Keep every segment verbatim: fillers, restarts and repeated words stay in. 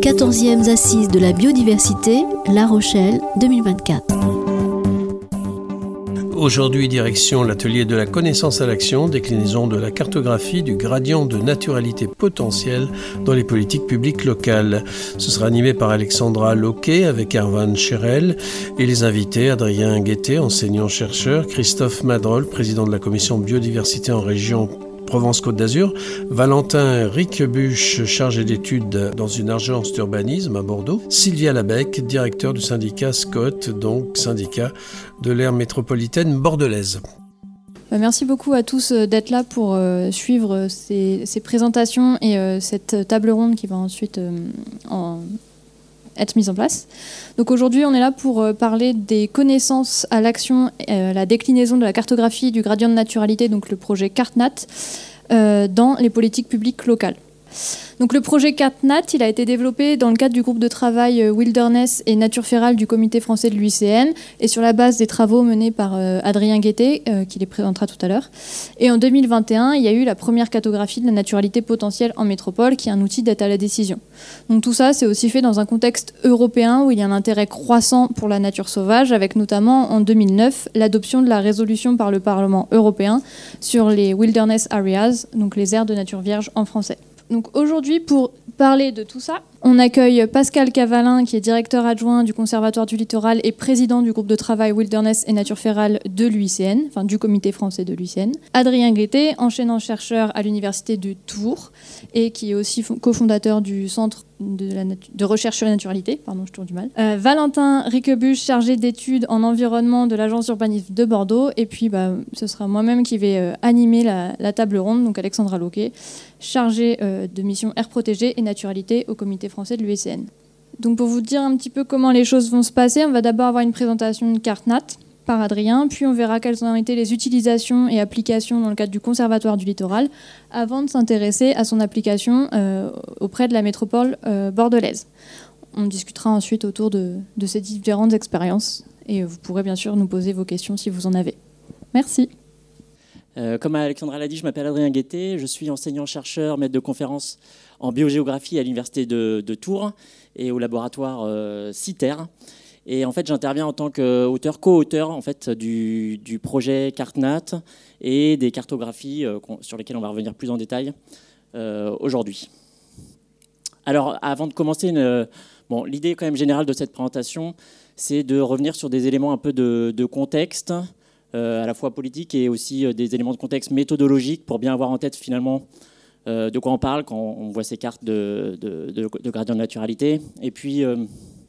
quatorzièmes Assises de la biodiversité, La Rochelle deux mille vingt-quatre. Aujourd'hui, direction l'atelier de la connaissance à l'action, déclinaison de la cartographie du gradient de naturalité potentielle dans les politiques publiques locales. Ce sera animé par Alexandra Loquet avec Erwan Cherel et les invités Adrien Guettet, enseignant-chercheur, Christophe Madrol, président de la commission biodiversité en région Provence-Côte d'Azur, Valentin Riquebuche, chargé d'études dans une agence d'urbanisme à Bordeaux, Sylvia Labec, directeur du syndicat S C O T, donc syndicat de l'aire métropolitaine bordelaise. Merci beaucoup à tous d'être là pour suivre ces, ces présentations et cette table ronde qui va ensuite en être mise en place. Donc aujourd'hui, on est là pour parler des connaissances à l'action, euh, la déclinaison de la cartographie du gradient de naturalité, donc le projet CartNat, euh, dans les politiques publiques locales. Donc le projet CartNat, il a été développé dans le cadre du groupe de travail Wilderness et Nature Férale du Comité français de l'U I C N et sur la base des travaux menés par euh, Adrien Guettet, euh, qui les présentera tout à l'heure. Et en deux mille vingt et un, il y a eu la première cartographie de la naturalité potentielle en métropole, qui est un outil d'aide à la décision. Donc tout ça, c'est aussi fait dans un contexte européen où il y a un intérêt croissant pour la nature sauvage, avec notamment en deux mille neuf l'adoption de la résolution par le Parlement européen sur les Wilderness Areas, donc les aires de nature vierge en français. Donc aujourd'hui, pour parler de tout ça, on accueille Pascal Cavalin, qui est directeur adjoint du Conservatoire du Littoral et président du groupe de travail Wilderness et Nature Férale de l'U I C N, enfin du Comité français de l'U I C N. Adrien Guettet, enchaînant chercheur à l'Université de Tours et qui est aussi cofondateur du Centre de, la natu- de recherche sur la naturalité. Pardon, je tourne du mal. Euh, Valentin Riquebuche, chargé d'études en environnement de l'Agence d'urbanisme de Bordeaux. Et puis, bah, ce sera moi-même qui vais euh, animer la, la table ronde, donc Alexandra Loquet, chargée euh, de mission air protégée et naturalité au Comité français de l'U I C N. Donc pour vous dire un petit peu comment les choses vont se passer, on va d'abord avoir une présentation de CartNat par Adrien, puis on verra quelles ont été les utilisations et applications dans le cadre du Conservatoire du Littoral, avant de s'intéresser à son application euh, auprès de la métropole euh, bordelaise. On discutera ensuite autour de, de ces différentes expériences et vous pourrez bien sûr nous poser vos questions si vous en avez. Merci. Euh, comme Alexandra l'a dit, je m'appelle Adrien Guettet, je suis enseignant-chercheur, maître de conférences en biogéographie à l'Université de, de Tours et au laboratoire euh, CITER. Et en fait, j'interviens en tant qu'auteur, co-auteur en fait, du, du projet CartNat et des cartographies euh, sur lesquelles on va revenir plus en détail euh, aujourd'hui. Alors, avant de commencer, une, bon, l'idée quand même générale de cette présentation, c'est de revenir sur des éléments un peu de, de contexte, euh, à la fois politique et aussi euh, des éléments de contexte méthodologique pour bien avoir en tête finalement euh, de quoi on parle quand on voit ces cartes de, de, de, de gradient de naturalité. Et puis... Euh,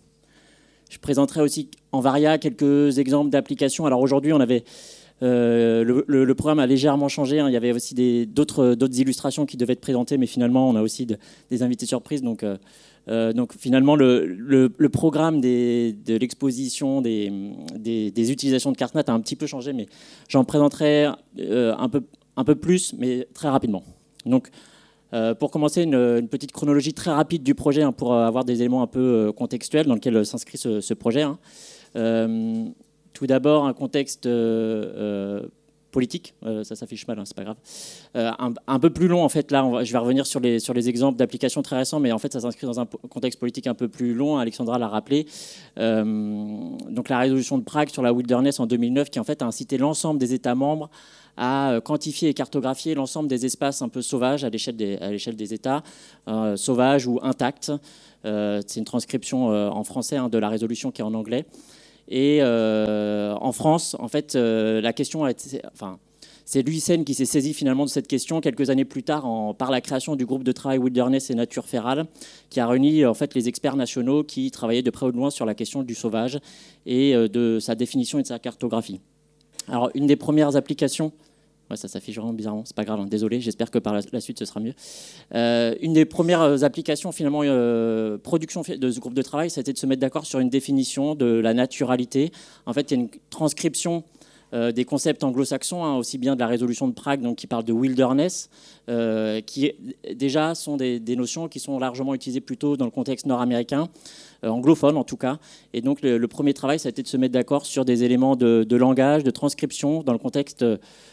Je présenterai aussi en varia quelques exemples d'applications. Alors aujourd'hui, on avait euh, le, le, le programme a légèrement changé. Hein. Il y avait aussi des, d'autres, d'autres illustrations qui devaient être présentées, mais finalement, on a aussi de, des invités surprises. Donc, euh, euh, donc finalement, le, le, le programme des, de l'exposition des, des, des utilisations de CartNat a un petit peu changé, mais j'en présenterai euh, un peu, un peu plus, mais très rapidement. Donc, Euh, pour commencer, une, une petite chronologie très rapide du projet hein, pour avoir des éléments un peu euh, contextuels dans lesquels s'inscrit ce, ce projet. Hein. Euh, tout d'abord, un contexte euh, euh, politique. Euh, ça s'affiche mal, hein, c'est pas grave. Euh, un, un peu plus long, en fait. Là, on va, je vais revenir sur les, sur les exemples d'applications très récents, mais en fait, ça s'inscrit dans un contexte politique un peu plus long. Alexandra l'a rappelé. Euh, donc, la résolution de Prague sur la Wilderness en deux mille neuf, qui en fait a incité l'ensemble des États membres à quantifier et cartographier l'ensemble des espaces un peu sauvages à l'échelle des, à l'échelle des États, euh, sauvages ou intacts. Euh, c'est une transcription euh, en français hein, de la résolution qui est en anglais. Et euh, en France, en fait, euh, la question a été... Enfin, c'est l'U I C N qui s'est saisi finalement de cette question quelques années plus tard en, par la création du groupe de travail Wilderness et Nature Férale, qui a réuni en fait, les experts nationaux qui travaillaient de près ou de loin sur la question du sauvage et euh, de sa définition et de sa cartographie. Alors, une des premières applications, ouais, ça s'affiche vraiment bizarrement, c'est pas grave, hein, désolé, j'espère que par la, la suite ce sera mieux. Euh, une des premières applications, finalement, euh, production de ce groupe de travail, c'était de se mettre d'accord sur une définition de la naturalité. En fait, il y a une transcription euh, des concepts anglo-saxons, hein, aussi bien de la résolution de Prague, donc, qui parle de wilderness, euh, qui déjà sont des, des notions qui sont largement utilisées plutôt dans le contexte nord-américain, euh, anglophone en tout cas. Et donc le, le premier travail, ça a été de se mettre d'accord sur des éléments de, de langage, de transcription dans le contexte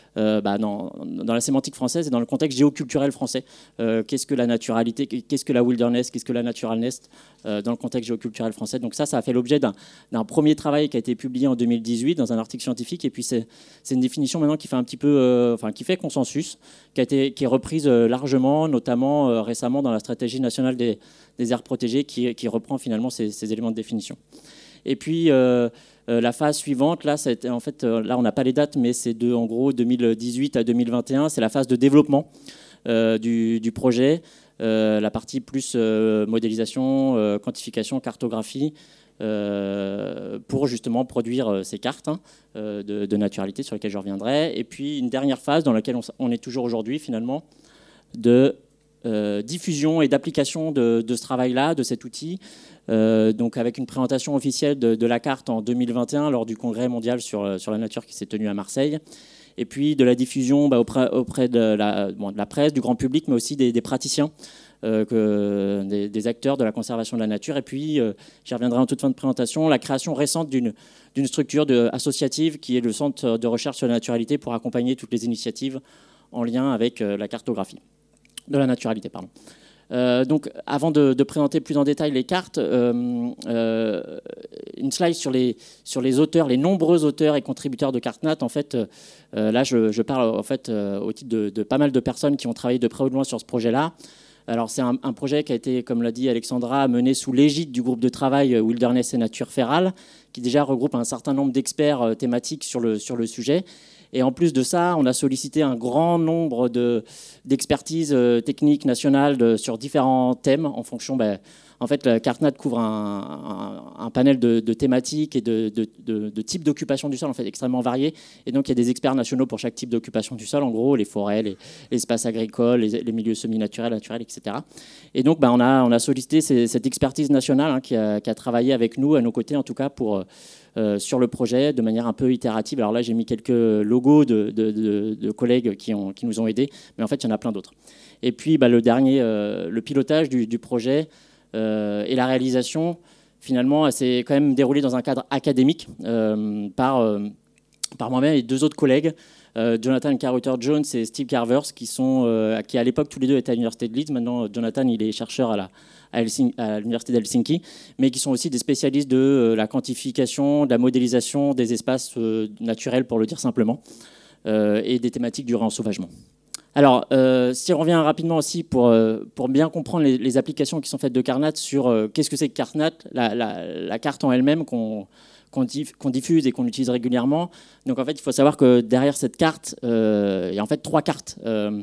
euh, bah, dans, dans la sémantique française et dans le contexte géoculturel français. Euh, qu'est-ce que la naturalité, qu'est-ce que la wilderness, qu'est-ce que la naturalness euh, dans le contexte géoculturel français. Donc ça, ça a fait l'objet d'un, d'un premier travail qui a été publié en deux mille dix-huit dans un article scientifique. Et puis c'est, c'est une définition maintenant qui fait un petit peu, euh, enfin qui fait consensus, qui a été, qui est reprise euh, largement, notamment euh, récemment dans la stratégie nationale des, des aires protégées, qui, qui reprend finalement ces, ces éléments de définition. Et puis euh, euh, la phase suivante, là, ça a été, en fait, euh, là on n'a pas les dates, mais c'est de en gros deux mille dix-huit à deux mille vingt et un, c'est la phase de développement euh, du, du projet, euh, la partie plus euh, modélisation, euh, quantification, cartographie, euh, pour justement produire euh, ces cartes hein, euh, de, de naturalité sur lesquelles je reviendrai. Et puis une dernière phase dans laquelle on, on est toujours aujourd'hui finalement, de euh, diffusion et d'application de, de ce travail-là, de cet outil. Euh, donc avec une présentation officielle de, de la carte en deux mille vingt et un lors du congrès mondial sur, sur la nature qui s'est tenu à Marseille, et puis de la diffusion bah, auprès, auprès de, la, bon, de la presse, du grand public, mais aussi des, des praticiens, euh, que, des, des acteurs de la conservation de la nature. Et puis, euh, j'y reviendrai en toute fin de présentation, la création récente d'une, d'une structure de, associative qui est le Centre de recherche sur la naturalité pour accompagner toutes les initiatives en lien avec euh, la cartographie de la naturalité. Pardon. Euh, donc, avant de, de présenter plus en détail les cartes, euh, euh, une slide sur les, sur les auteurs, les nombreux auteurs et contributeurs de CarteNat. En fait, euh, là, je, je parle en fait, euh, au titre de, de pas mal de personnes qui ont travaillé de près ou de loin sur ce projet-là. Alors, c'est un, un projet qui a été, comme l'a dit Alexandra, mené sous l'égide du groupe de travail Wilderness et Nature Féral, qui déjà regroupe un certain nombre d'experts euh, thématiques sur le, sur le sujet. Et en plus de ça, on a sollicité un grand nombre de, d'expertises euh, techniques nationales de, sur différents thèmes en fonction... Ben, en fait, la CarteNat couvre un, un, un panel de, de thématiques et de, de, de, de types d'occupation du sol en fait, extrêmement variés. Et donc, il y a des experts nationaux pour chaque type d'occupation du sol, en gros, les forêts, les, les espaces agricoles, les, les milieux semi-naturels, naturels, et cetera. Et donc, ben, on, a, on a sollicité ces, cette expertise nationale hein, qui, a, qui a travaillé avec nous, à nos côtés en tout cas, pour... Euh, sur le projet de manière un peu itérative. Alors là, j'ai mis quelques logos de, de, de, de collègues qui, ont, qui nous ont aidés, mais en fait, il y en a plein d'autres. Et puis, bah, le dernier, euh, le pilotage du, du projet euh, et la réalisation, finalement, s'est quand même déroulé dans un cadre académique euh, par, euh, par moi-même et deux autres collègues, euh, Jonathan Carruthers-Jones et Steve Carvers, qui, sont, euh, qui à l'époque, tous les deux étaient à l'université de Leeds. Maintenant, Jonathan, il est chercheur à la à, Helsinki, à l'université d'Helsinki, mais qui sont aussi des spécialistes de euh, la quantification, de la modélisation des espaces euh, naturels, pour le dire simplement, euh, et des thématiques du réensauvagement. Alors, euh, si on revient rapidement aussi pour, euh, pour bien comprendre les, les applications qui sont faites de CarteNat sur euh, qu'est-ce que c'est que CarteNat, la, la, la carte en elle-même qu'on, qu'on, diff, qu'on diffuse et qu'on utilise régulièrement. Donc, en fait, il faut savoir que derrière cette carte, euh, il y a en fait trois cartes. Euh,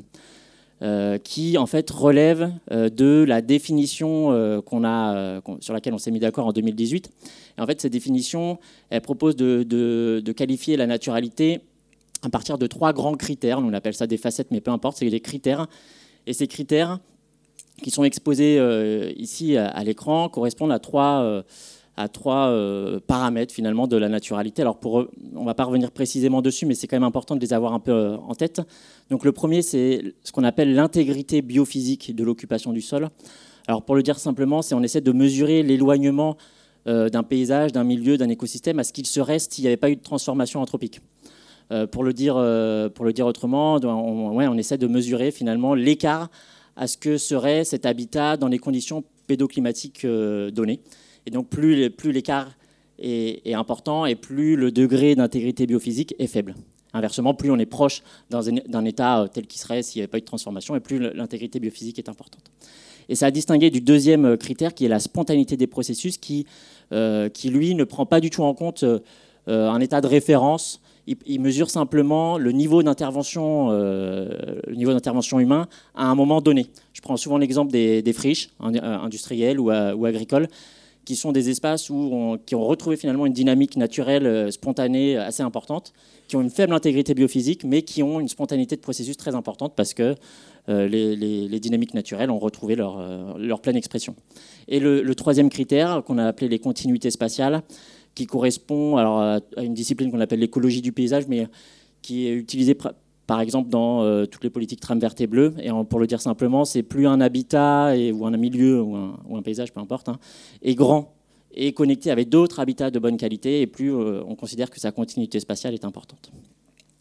Euh, qui en fait relève euh, de la définition euh, qu'on a, euh, qu'on, sur laquelle on s'est mis d'accord en deux mille dix-huit. Et en fait, cette définition, elle propose de, de, de qualifier la naturalité à partir de trois grands critères. On appelle ça des facettes, mais peu importe, c'est des critères. Et ces critères, qui sont exposés euh, ici à, à l'écran, correspondent à trois, euh, à trois euh, paramètres finalement de la naturalité. Alors, pour, on ne va pas revenir précisément dessus, mais c'est quand même important de les avoir un peu euh, en tête. Donc le premier, c'est ce qu'on appelle l'intégrité biophysique de l'occupation du sol. Alors pour le dire simplement, c'est on essaie de mesurer l'éloignement euh, d'un paysage, d'un milieu, d'un écosystème à ce qu'il serait s'il n'y avait pas eu de transformation anthropique. Euh, pour, le dire, euh, pour le dire autrement, on, ouais, on essaie de mesurer finalement l'écart à ce que serait cet habitat dans les conditions pédoclimatiques euh, données. Et donc plus, plus l'écart est, est important et plus le degré d'intégrité biophysique est faible. Inversement, plus on est proche d'un, d'un état tel qu'il serait s'il n'y avait pas eu de transformation, et plus l'intégrité biophysique est importante. Et ça a distingué du deuxième critère, qui est la spontanéité des processus, qui, euh, qui lui, ne prend pas du tout en compte euh, un état de référence. Il, il mesure simplement le niveau d'intervention, euh, le niveau d'intervention humain à un moment donné. Je prends souvent l'exemple des, des friches industrielles ou, euh, ou agricoles, qui sont des espaces où on, qui ont retrouvé finalement une dynamique naturelle euh, spontanée assez importante, qui ont une faible intégrité biophysique, mais qui ont une spontanéité de processus très importante parce que euh, les, les, les dynamiques naturelles ont retrouvé leur, euh, leur pleine expression. Et le, le troisième critère, qu'on a appelé les continuités spatiales, qui correspond alors, à, à une discipline qu'on appelle l'écologie du paysage, mais qui est utilisée pr- par exemple dans euh, toutes les politiques tram verte et bleue. Et en, pour le dire simplement, c'est plus un habitat et, ou un milieu ou un, ou un paysage, peu importe, hein, est grand et connecté avec d'autres habitats de bonne qualité, et plus euh, on considère que sa continuité spatiale est importante.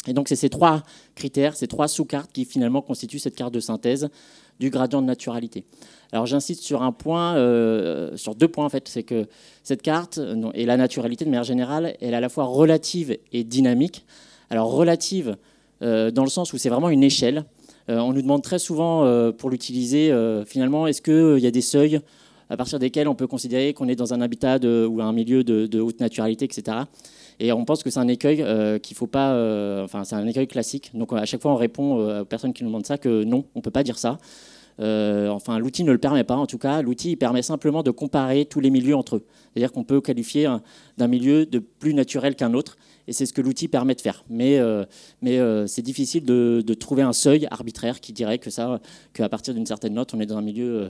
Et donc c'est ces trois critères, ces trois sous-cartes qui finalement constituent cette carte de synthèse du gradient de naturalité. Alors j'insiste sur un point, euh, sur deux points en fait, c'est que cette carte et la naturalité de manière générale, elle est à la fois relative et dynamique. Alors relative euh, dans le sens où c'est vraiment une échelle. Euh, on nous demande très souvent euh, pour l'utiliser, euh, finalement, est-ce qu'il y a des seuils à partir desquels on peut considérer qu'on est dans un habitat de, ou un milieu de, de haute naturalité, et cetera. Et on pense que c'est un écueil euh, qu'il faut pas, euh, enfin c'est un écueil classique. Donc à chaque fois on répond euh, aux personnes qui nous demandent ça que non, on peut pas dire ça. Euh, enfin l'outil ne le permet pas. En tout cas, l'outil il permet simplement de comparer tous les milieux entre eux. C'est-à-dire qu'on peut qualifier un, d'un milieu de plus naturel qu'un autre. Et c'est ce que l'outil permet de faire. Mais, euh, mais euh, c'est difficile de, de trouver un seuil arbitraire qui dirait que ça, qu'à partir d'une certaine note, on est dans un milieu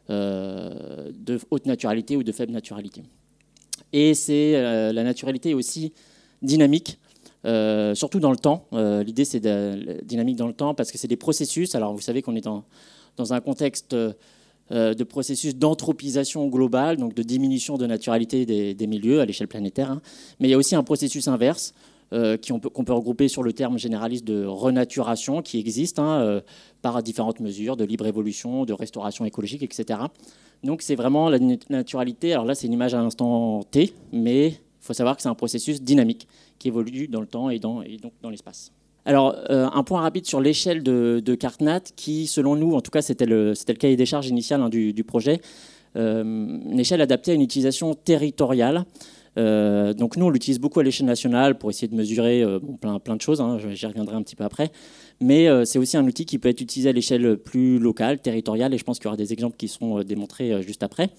euh, de haute naturalité ou de faible naturalité. Et c'est, euh, la naturalité est aussi dynamique, euh, surtout dans le temps. Euh, l'idée, c'est de, dynamique dans le temps parce que c'est des processus. Alors, vous savez qu'on est dans, dans un contexte euh, de processus d'anthropisation globale, donc de diminution de naturalité des, des milieux à l'échelle planétaire. Hein. Mais il y a aussi un processus inverse euh, qu'on peut, qu'on peut regrouper sur le terme généraliste de renaturation qui existe hein, euh, par différentes mesures de libre évolution, de restauration écologique, et cetera. Donc c'est vraiment la naturalité. Alors là, c'est une image à l'instant T, mais il faut savoir que c'est un processus dynamique qui évolue dans le temps et, dans, et donc dans l'espace. Alors, euh, un point rapide sur l'échelle de, de CarteNat, qui, selon nous, en tout cas, c'était le, c'était le cahier des charges initial hein, du, du projet, euh, une échelle adaptée à une utilisation territoriale. Euh, donc nous, on l'utilise beaucoup à l'échelle nationale pour essayer de mesurer euh, bon, plein, plein de choses, hein, j'y reviendrai un petit peu après. Mais euh, c'est aussi un outil qui peut être utilisé à l'échelle plus locale, territoriale, et je pense qu'il y aura des exemples qui seront démontrés euh, juste après.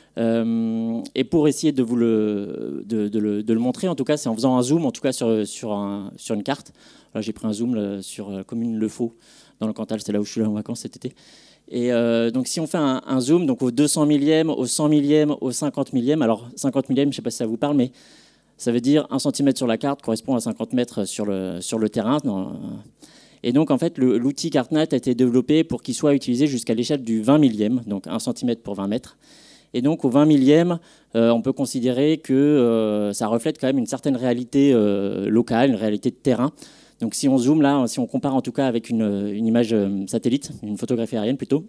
Euh, et pour essayer de vous le, de, de, le, de le montrer, en tout cas, c'est en faisant un zoom, en tout cas sur, sur, un, sur une carte. Là, j'ai pris un zoom là, sur la commune Le Faux, dans le Cantal, c'est là où je suis là en vacances cet été. Et euh, donc, si on fait un, un zoom, donc au deux cents millième, au cent millième, au cinquante millième, alors cinquante millième, je ne sais pas si ça vous parle, mais ça veut dire un centimètre sur la carte correspond à cinquante mètres sur le, sur le terrain. Dans, et donc, en fait, le, l'outil CarteNat a été développé pour qu'il soit utilisé jusqu'à l'échelle du vingt millième, donc un centimètre pour vingt mètres. Et donc, au vingt millième, euh, on peut considérer que euh, ça reflète quand même une certaine réalité euh, locale, une réalité de terrain. Donc, si on zoome là, si on compare en tout cas avec une, une image satellite, une photographie aérienne plutôt,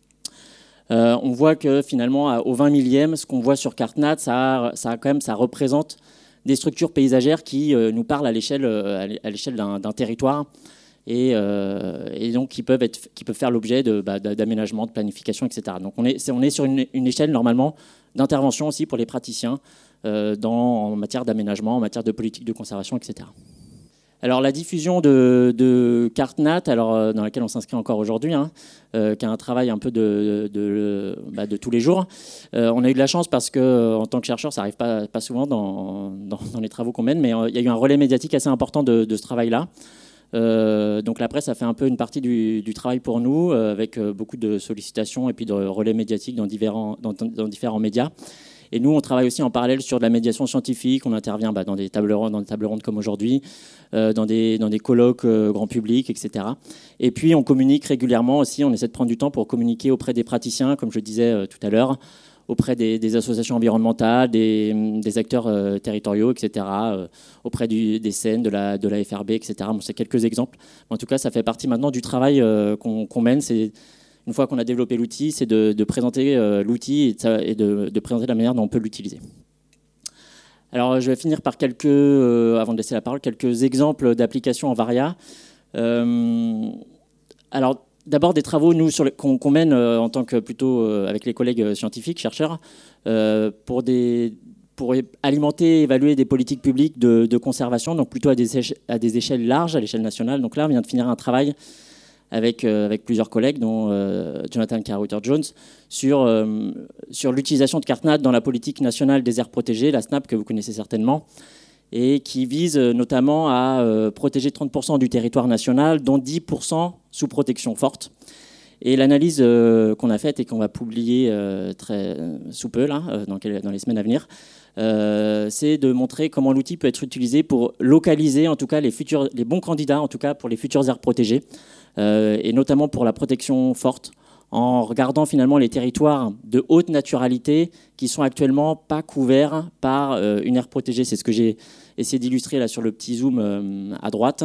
euh, on voit que finalement, au vingt millième, ce qu'on voit sur CarteNat, ça, ça, quand même, ça représente des structures paysagères qui euh, nous parlent à l'échelle, à l'échelle d'un, d'un territoire. Et, euh, et donc qui peuvent, être, qui peuvent faire l'objet de, bah, d'aménagement, de planification, et cetera. Donc on est, c'est, on est sur une, une échelle normalement d'intervention aussi pour les praticiens euh, dans, en matière d'aménagement, en matière de politique de conservation, et cetera. Alors la diffusion de, de CarteNat, alors, euh, dans laquelle on s'inscrit encore aujourd'hui, hein, euh, qui a un travail un peu de, de, bah, de tous les jours, euh, on a eu de la chance parce qu'en tant que chercheur, ça n'arrive pas, pas souvent dans, dans, dans les travaux qu'on mène, mais euh, il y a eu un relais médiatique assez important de, de ce travail-là. Euh, donc la presse a fait un peu une partie du, du travail pour nous, euh, avec euh, beaucoup de sollicitations et puis de relais médiatiques dans différents, dans, dans différents médias. Et nous, on travaille aussi en parallèle sur de la médiation scientifique. On intervient bah, dans des tables rondes, dans des tables rondes comme aujourd'hui, euh, dans des dans des colloques euh, grand public, et cetera. Et puis on communique régulièrement aussi. On essaie de prendre du temps pour communiquer auprès des praticiens, comme je disais euh, tout à l'heure, auprès des, des associations environnementales, des, des acteurs euh, territoriaux, et cetera, euh, auprès du, des C N, de la, de la F R B, et cetera. Bon, c'est quelques exemples. En tout cas, ça fait partie maintenant du travail euh, qu'on, qu'on mène. C'est, une fois qu'on a développé l'outil, c'est de, de présenter euh, l'outil et, de, et de, de présenter la manière dont on peut l'utiliser. Alors, je vais finir par quelques, euh, avant de laisser la parole, quelques exemples d'applications en Varia. Euh, alors, d'abord, des travaux nous, sur les, qu'on, qu'on mène euh, en tant que plutôt euh, avec les collègues scientifiques, chercheurs, euh, pour, des, pour alimenter et évaluer des politiques publiques de, de conservation, donc plutôt à des, éche- à des échelles larges, à l'échelle nationale. Donc là, on vient de finir un travail avec, euh, avec plusieurs collègues, dont euh, Jonathan Carruthers-Jones, sur, euh, sur l'utilisation de CarteNat dans la politique nationale des aires protégées, la SNAP, que vous connaissez certainement, et qui vise notamment à euh, protéger trente pour cent du territoire national, dont dix pour cent sous protection forte. Et l'analyse euh, qu'on a faite et qu'on va publier euh, très, sous peu, là, euh, dans, dans les semaines à venir, euh, c'est de montrer comment l'outil peut être utilisé pour localiser en tout cas les, futurs, les bons candidats, en tout cas pour les futures aires protégées, euh, et notamment pour la protection forte, en regardant finalement les territoires de haute naturalité qui sont actuellement pas couverts par euh, une aire protégée. C'est ce que j'ai essayé d'illustrer là sur le petit zoom euh, à droite,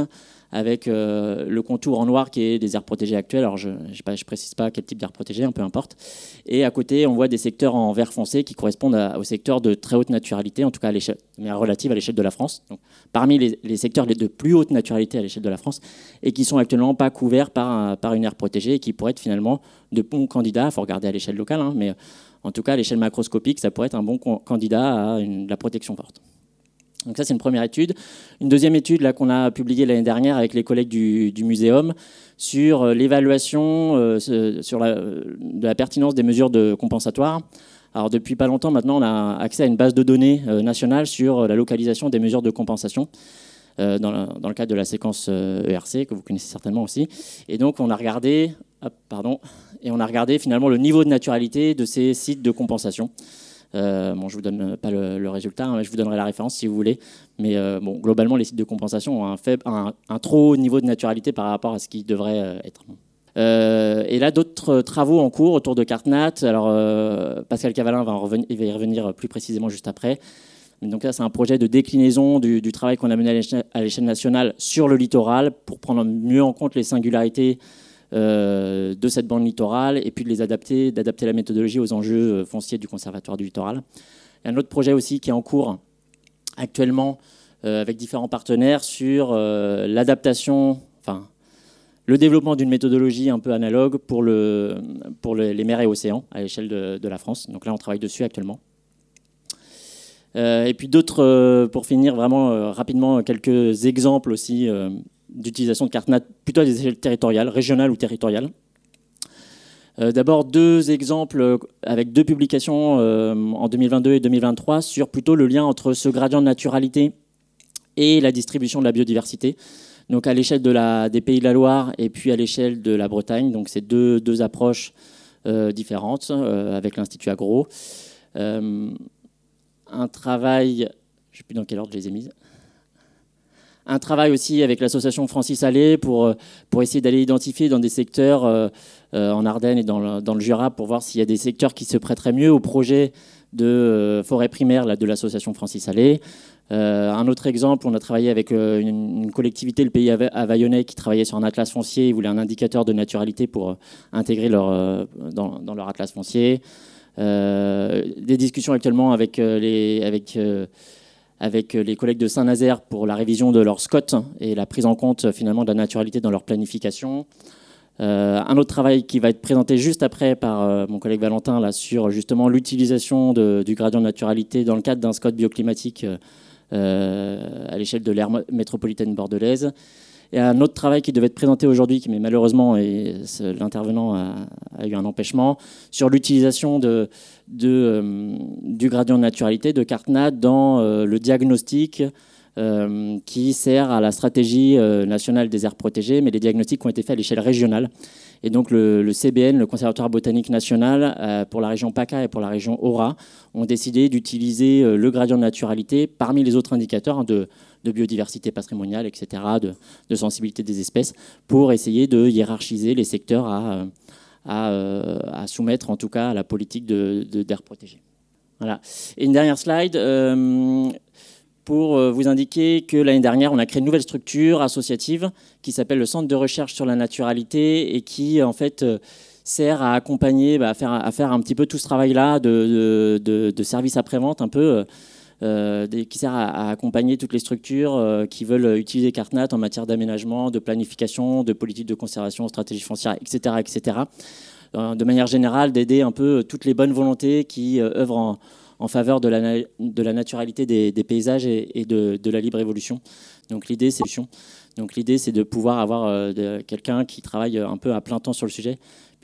avec euh, le contour en noir qui est des aires protégées actuelles. Alors je ne précise pas quel type d'aire protégée, hein, peu importe. Et à côté, on voit des secteurs en vert foncé qui correspondent à, aux secteurs de très haute naturalité, en tout cas à l'échelle, mais relative à l'échelle de la France. Donc, parmi les, les secteurs de plus haute naturalité à l'échelle de la France, et qui sont actuellement pas couverts par, par une aire protégée et qui pourraient être finalement de bons candidats. Il faut regarder à l'échelle locale, hein, mais en tout cas à l'échelle macroscopique, ça pourrait être un bon candidat à une, la protection forte. Donc ça, c'est une première étude. Une deuxième étude là, qu'on a publiée l'année dernière avec les collègues du, du Muséum sur l'évaluation euh, sur la, de la pertinence des mesures de compensatoires. Alors depuis pas longtemps maintenant, on a accès à une base de données euh, nationale sur la localisation des mesures de compensation euh, dans, la, dans le cadre de la séquence euh, E R C, que vous connaissez certainement aussi. Et donc on a regardé, hop, pardon, et on a regardé finalement le niveau de naturalité de ces sites de compensation. Euh, bon, je ne vous donne pas le, le résultat, hein, je vous donnerai la référence si vous voulez. Mais euh, bon, globalement, les sites de compensation ont un, faible, un, un trop haut niveau de naturalité par rapport à ce qui devrait euh, être. Euh, et là, d'autres travaux en cours autour de CarteNat. Alors, euh, Pascal Cavalin va, en revenir, il va y revenir plus précisément juste après. Donc là, c'est un projet de déclinaison du, du travail qu'on a mené à l'échelle nationale sur le littoral pour prendre mieux en compte les singularités Euh, de cette bande littorale et puis de les adapter, d'adapter la méthodologie aux enjeux fonciers du Conservatoire du littoral. Il y a un autre projet aussi qui est en cours actuellement euh, avec différents partenaires sur euh, l'adaptation, enfin le développement d'une méthodologie un peu analogue pour, le, pour le, les mers et océans à l'échelle de, de la France. Donc là, on travaille dessus actuellement. Euh, et puis d'autres, euh, pour finir vraiment euh, rapidement, quelques exemples aussi euh, d'utilisation de CarteNat plutôt à des échelles territoriales, régionales ou territoriales. Euh, D'abord, deux exemples avec deux publications euh, en deux mille vingt-deux et deux mille vingt-trois sur plutôt le lien entre ce gradient de naturalité et la distribution de la biodiversité. Donc à l'échelle de la, des Pays de la Loire et puis à l'échelle de la Bretagne. Donc c'est deux, deux approches euh, différentes euh, avec l'Institut Agro. Euh, un travail, je ne sais plus dans quel ordre je les ai mises. Un travail aussi avec l'association Francis Allais pour, pour essayer d'aller identifier dans des secteurs euh, euh, en Ardennes et dans le, dans le Jura pour voir s'il y a des secteurs qui se prêteraient mieux au projet de euh, forêt primaire là, de l'association Francis Allais. Euh, un autre exemple, on a travaillé avec euh, une, une collectivité, le Pays Avayonnais, qui travaillait sur un atlas foncier. Ils voulaient un indicateur de naturalité pour euh, intégrer leur, euh, dans, dans leur atlas foncier. Euh, des discussions actuellement avec euh, les... Avec, euh, avec les collègues de Saint-Nazaire pour la révision de leur SCOT et la prise en compte finalement de la naturalité dans leur planification. Euh, un autre travail qui va être présenté juste après par euh, mon collègue Valentin là, sur justement l'utilisation du gradient de naturalité dans le cadre d'un SCOT bioclimatique euh, à l'échelle de l'aire métropolitaine bordelaise. Et un autre travail qui devait être présenté aujourd'hui, mais malheureusement l'intervenant a, a eu un empêchement, sur l'utilisation de, de, euh, du gradient de naturalité, de CarteNat, dans euh, le diagnostic euh, qui sert à la stratégie euh, nationale des aires protégées, mais les diagnostics ont été faits à l'échelle régionale. Et donc le, le C B N, le Conservatoire botanique national, euh, pour la région PACA et pour la région Aura, ont décidé d'utiliser euh, le gradient de naturalité parmi les autres indicateurs hein, de de biodiversité patrimoniale, et cetera, de, de sensibilité des espèces, pour essayer de hiérarchiser les secteurs à, à, à soumettre, en tout cas, à la politique de, de, d'aires protégées. Voilà. Et une dernière slide euh, pour vous indiquer que l'année dernière, on a créé une nouvelle structure associative qui s'appelle le Centre de recherche sur la naturalité et qui, en fait, sert à accompagner, bah, à, faire, à faire un petit peu tout ce travail-là de, de, de, de service après-vente, un peu... Euh, qui sert à, à accompagner toutes les structures euh, qui veulent utiliser CarteNat en matière d'aménagement, de planification, de politique de conservation, stratégie foncière, et cetera, et cetera. Euh, de manière générale, d'aider un peu toutes les bonnes volontés qui euh, œuvrent en, en faveur de la, de la naturalité des, des paysages et, et de, de la libre évolution. Donc l'idée, c'est Donc l'idée, c'est de pouvoir avoir euh, quelqu'un qui travaille un peu à plein temps sur le sujet,